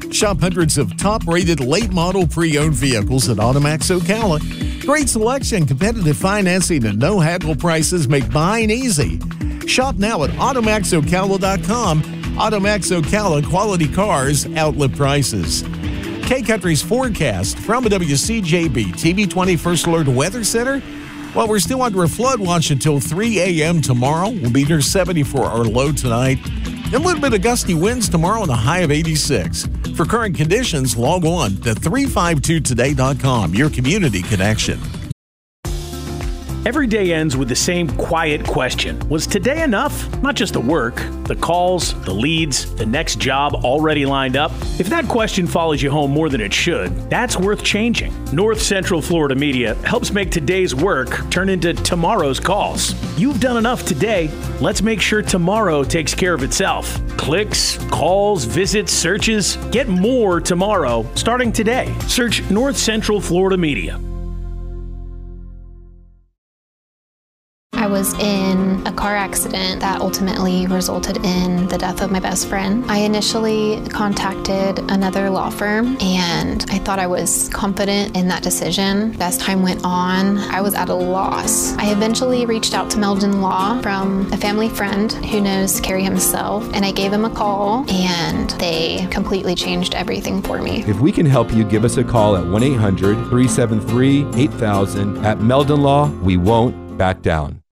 Shop hundreds of top-rated late-model pre-owned vehicles at Automax Ocala. Great selection, competitive financing, and no-haggle prices make buying easy. Shop now at AutomaxOcala.com. Automax Ocala, quality cars, outlet prices. K-Country's forecast from a WCJB TV20 First Alert Weather Center. Well, we're still under a flood watch until 3 a.m. tomorrow. We'll be near 70 for our low tonight. And a little bit of gusty winds tomorrow and a high of 86. For current conditions, log on to 352today.com, your community connection. Every day ends with the same quiet question. Was today enough? Not just the work, the calls, the leads, the next job already lined up. If that question follows you home more than it should, that's worth changing. North Central Florida Media helps make today's work turn into tomorrow's calls. You've done enough today. Let's make sure tomorrow takes care of itself. Clicks, calls, visits, searches. Get more tomorrow starting today. Search North Central Florida Media. I was in a car accident that ultimately resulted in the death of my best friend. I initially contacted another law firm and I thought I was confident in that decision. As time went on, I was at a loss. I eventually reached out to Meldon Law from a family friend who knows Kerry himself, and I gave him a call and they completely changed everything for me. If we can help you, give us a call at 1-800-373-8000. At Meldon Law, we won't back down.